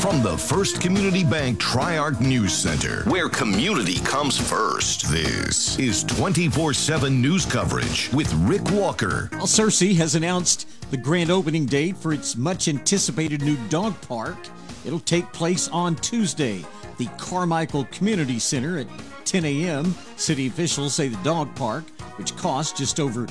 From the First Community Bank Tri-Arc News Center, where community comes first, this is 24/7 news coverage with Rick Walker. Well, Searcy has announced the grand opening date for its much-anticipated new dog park. It'll take place on Tuesday, the Carmichael Community Center at 10 a.m. City officials say the dog park, which costs just over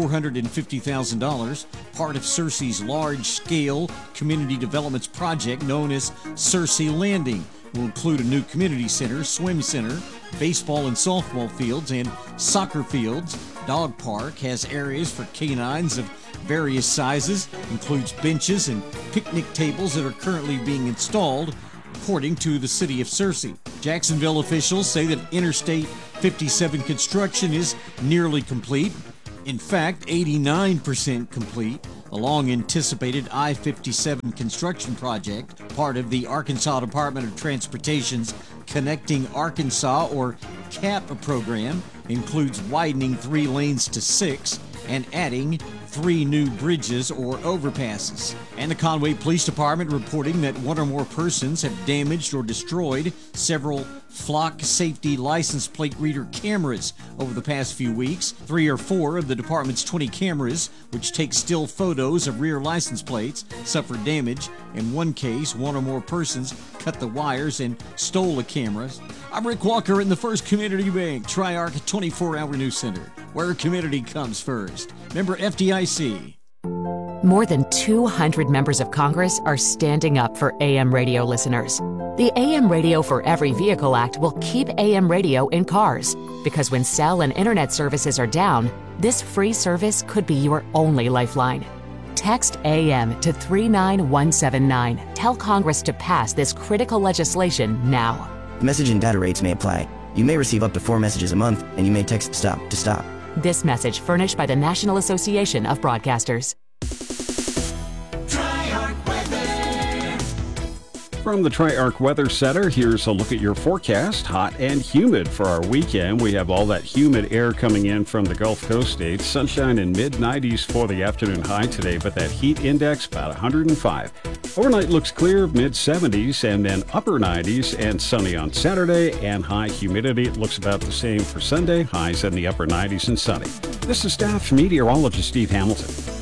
$450,000, part of Searcy's large-scale community developments project known as Searcy Landing, will include a new community center, swim center, baseball and softball fields, and soccer fields. Dog Park has areas for canines of various sizes, includes benches and picnic tables that are currently being installed, according to the city of Searcy. Jacksonville officials say that Interstate 57 construction is nearly complete. In fact, 89% complete. The long-anticipated I-57 construction project, part of the Arkansas Department of Transportation's Connecting Arkansas, or CAP program, includes widening 3 lanes to 6 and adding 3 new bridges or overpasses. And the Conway Police Department reporting that 1 or more persons have damaged or destroyed several Flock safety license plate reader cameras over the past few weeks. 3 or 4 of the department's 20 cameras, which take still photos of rear license plates, suffered damage. In one case, 1 or more persons cut the wires and stole the cameras. I'm Rick Walker in the First Community Bank Tri-Arc 24-hour news center, where community comes first. Member FDIC. More than 200 members of Congress are standing up for AM radio listeners. The AM Radio for Every Vehicle Act will keep AM radio in cars, because when cell and internet services are down, this free service could be your only lifeline. Text AM to 39179. Tell Congress to pass this critical legislation now. Message and data rates may apply. You may receive up to 4 messages a month, and you may text STOP to stop. This message furnished by the National Association of Broadcasters. From the Tri-Arc Weather Center, here's a look at your forecast. Hot and humid for our weekend. We have all that humid air coming in from the Gulf Coast states. Sunshine in mid-90s for the afternoon high today, but that heat index about 105. Overnight looks clear, mid-70s, and then upper 90s and sunny on Saturday, and high humidity looks about the same for Sunday. Highs in the upper 90s and sunny. This is staff meteorologist Steve Hamilton.